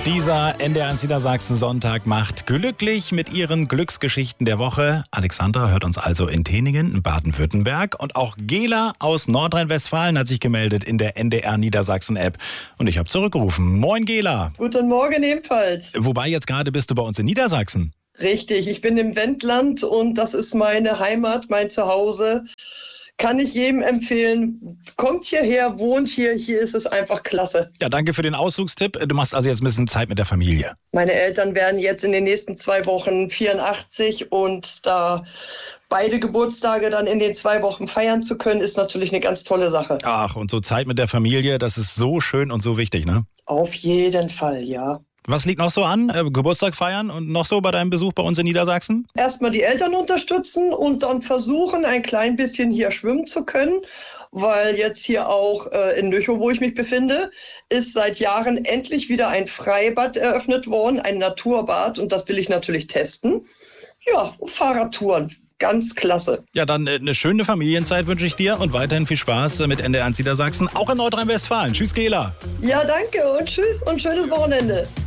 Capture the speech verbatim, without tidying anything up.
Dieser N D R eins Niedersachsen Sonntag macht glücklich mit ihren Glücksgeschichten der Woche. Alexandra hört uns also in Teningen, in Baden-Württemberg. Und auch Gela aus Nordrhein-Westfalen hat sich gemeldet in der N D R Niedersachsen App. Und ich habe zurückgerufen. Moin Gela. Guten Morgen ebenfalls. Wobei jetzt gerade bist du bei uns in Niedersachsen. Richtig, ich bin im Wendland und das ist meine Heimat, mein Zuhause. Kann ich jedem empfehlen, kommt hierher, wohnt hier, hier ist es einfach klasse. Ja, danke für den Ausflugstipp. Du machst also jetzt ein bisschen Zeit mit der Familie. Meine Eltern werden jetzt in den nächsten zwei Wochen vierundachtzig und da beide Geburtstage dann in den zwei Wochen feiern zu können, ist natürlich eine ganz tolle Sache. Ach, und so Zeit mit der Familie, das ist so schön und so wichtig, ne? Auf jeden Fall, ja. Was liegt noch so an? Äh, Geburtstag feiern und noch so bei deinem Besuch bei uns in Niedersachsen? Erstmal die Eltern unterstützen und dann versuchen, ein klein bisschen hier schwimmen zu können, weil jetzt hier auch äh, in Lüchow, wo ich mich befinde, ist seit Jahren endlich wieder ein Freibad eröffnet worden, ein Naturbad, und das will ich natürlich testen. Ja, Fahrradtouren. Ganz klasse. Ja, dann äh, eine schöne Familienzeit wünsche ich dir und weiterhin viel Spaß mit N D R eins Niedersachsen, auch in Nordrhein-Westfalen. Tschüss, Gela. Ja, danke und tschüss und schönes Wochenende.